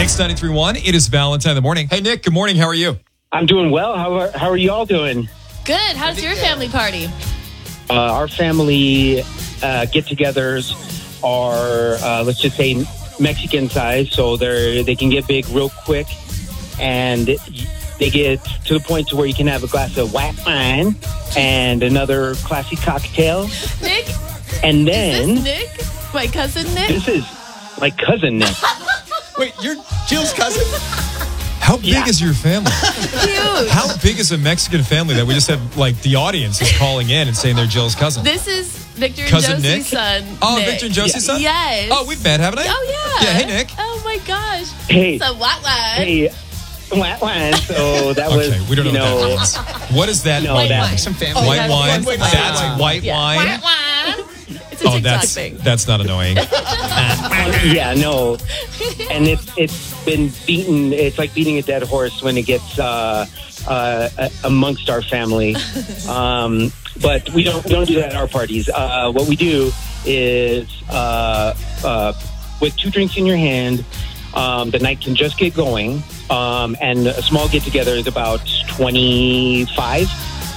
Mix 93.1. It is Valentine in the morning. Hey, Nick. Good morning. How are you? I'm doing well. How are you all doing? Good. How's your family party? Our family get-togethers are, let's just say, Mexican size, so they can get big real quick, and they get to the point to where you can have a glass of white wine and another classy cocktail. Nick? And then... Is this Nick? My cousin Nick? This is my cousin Nick. Wait, you're Jill's cousin? How big is your family? Huge. How big is a Mexican family that we just have, like, the audience is calling in and saying they're Jill's cousin? This is Victor and Cousin Josie's Nick? son. Oh, Nick. Victor and Josie's son? Yes. Oh, we've met, haven't I? Oh, yeah. Yeah, hey, Nick. Oh, my gosh. Hey. So, what? Hey, white wine. So that was, Okay, we don't know what that means. What is that? No, White that- wine. Some family. White wine? White wine. That's white Yeah. wine? White wine. It's a TikTok thing. That's not annoying. Yeah, no. And it's been beaten. It's like beating a dead horse when it gets amongst our family. But we don't do that at our parties. What we do is with 2 drinks in your hand, the night can just get going. And a small get together is about 25.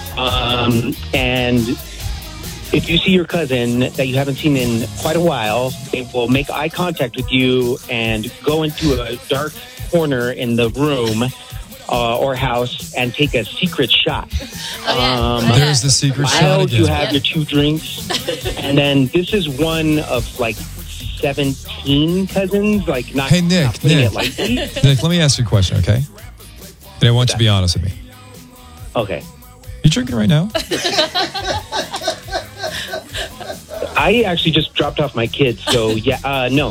And if you see your cousin that you haven't seen in quite a while, they will make eye contact with you and go into a dark corner in the room or house and take a secret shot. There's the secret shot While again. you have your 2 drinks. And then this is one of like 17 cousins. Like not, Hey, Nick, not putting Nick. it lightly. Nick, let me ask you a question, okay? And I want you to be honest with me. Okay. You drinking right now? I actually just dropped off my kids, so yeah, no.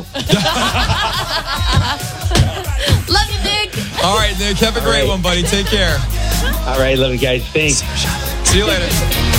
Love you, Nick. All right, Nick, have a great one, buddy. Take care. All right, love you guys. Thanks. See you later.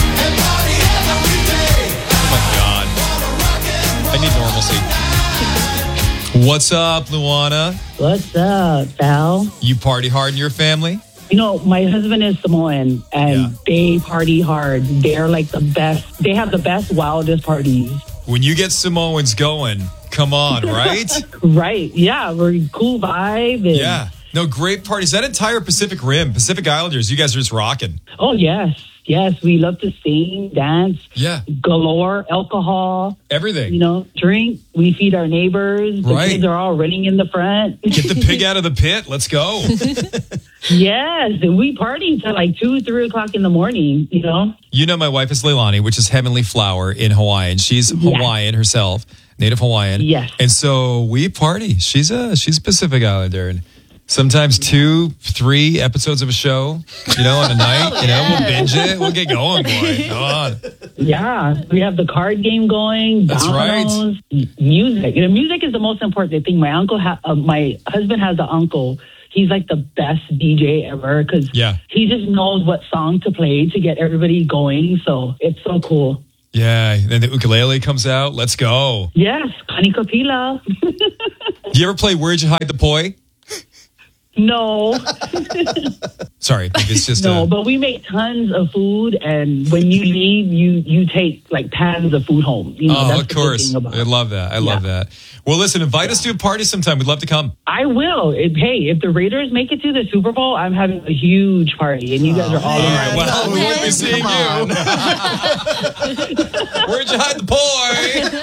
Oh, my God. I need normalcy. What's up, Luana? What's up, Val? You party hard in your family? You know, my husband is Samoan, and Yeah. they party hard. They're like the best. They have the best, wildest parties. When you get Samoans going, come on, right? Right. Yeah, we're cool vibe. And, Yeah. No, great parties. That entire Pacific Rim, Pacific Islanders, you guys are just rocking. Oh, yes. Yes, we love to sing, dance, Yeah. galore, alcohol, Everything. drink. We feed our neighbors. The Right. kids are all running in the front. Get the pig out of the pit. Let's go. Yes, and we party till like 2, 3 o'clock in the morning, You know my wife is Leilani, which is Heavenly Flower in Hawaiian. She's Hawaiian herself, native Hawaiian. Yes. And so we party. She's a Pacific Islander. And sometimes 2, 3 episodes of a show, on a night. We'll binge it. We'll get going, boy. Come on. Yeah, we have the card game going. That's right. dominoes, Music. Music is the most important thing. My husband has an uncle. He's like the best DJ ever because he just knows what song to play to get everybody going. So it's so cool. Yeah. Then the ukulele comes out. Let's go. Yes, Kanikapila. Do you ever play Where'd You Hide the Poi? No. Sorry, it's just No, but we make tons of food, and when you leave, you take like pans of food home. Oh, that's of the good course. thing about I it. love that. I love that. Well, listen, invite us to a party sometime. We'd love to come. I will. If the Raiders make it to the Super Bowl, I'm having a huge party, and you guys are all All right, invited. well, we won't be seeing Come you. Where'd you hide the poi?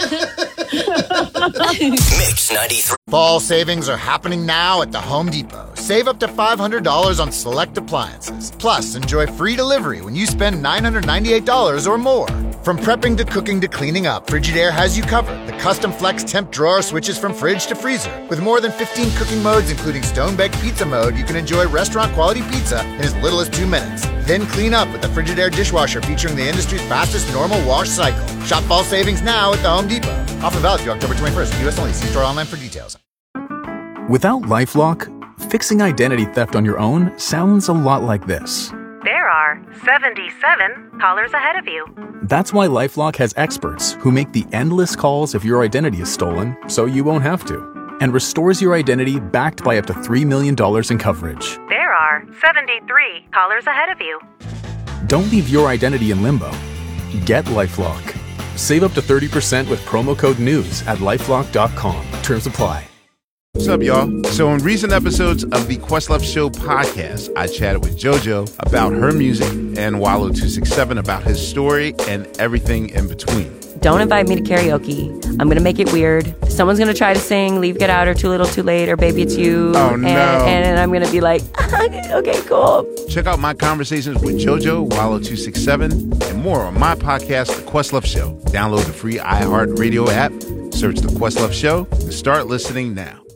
Mix 93. Fall savings are happening now at the Home Depot. Save up to $500 on select appliances. Plus, enjoy free delivery when you spend $998 or more. From prepping to cooking to cleaning up, Frigidaire has you covered. The custom flex temp drawer switches from fridge to freezer. With more than 15 cooking modes, including stone-baked pizza mode, you can enjoy restaurant-quality pizza in as little as 2 minutes. Then clean up with the Frigidaire dishwasher featuring the industry's fastest normal wash cycle. Shop fall savings now at the Home Depot. Offer valid through October 21st. U.S. only. See store online for details. Without LifeLock, fixing identity theft on your own sounds a lot like this. There are 77 callers ahead of you. That's why LifeLock has experts who make the endless calls if your identity is stolen so you won't have to, and restores your identity backed by up to $3 million in coverage. There are 73 callers ahead of you. Don't leave your identity in limbo. Get LifeLock. Save up to 30% with promo code NEWS at LifeLock.com. Terms apply. What's up, y'all? So in recent episodes of the Questlove Show podcast, I chatted with JoJo about her music and Wallow267 about his story and everything in between. Don't invite me to karaoke. I'm going to make it weird. Someone's going to try to sing Leave, Get Out, or Too Little, Too Late, or Baby It's You. Oh, no. And I'm going to be like, okay, cool. Check out my conversations with JoJo, Wallow267, and more on my podcast, The Questlove Show. Download the free iHeartRadio app, search The Questlove Show, and start listening now.